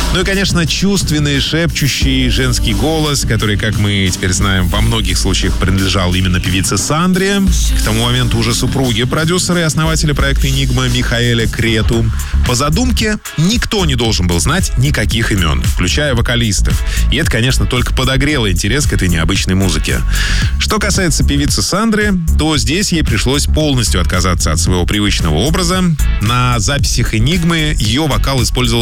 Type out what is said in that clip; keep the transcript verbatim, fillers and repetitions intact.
Ну и, конечно, чувственный, шепчущий женский голос, который, как мы теперь знаем, во многих случаях принадлежал именно певице Сандре. К тому моменту уже супруги продюсера и основателя проекта «Энигма» Михаэля Крету. По задумке, никто не должен был знать никаких имен, включая вокалистов. И это, конечно, только подогрело интерес к этой необычной музыке. Что касается певицы Сандры, то здесь ей пришлось полностью отказаться от своего привычного образа. На записях «Энигмы» ее вокал использовал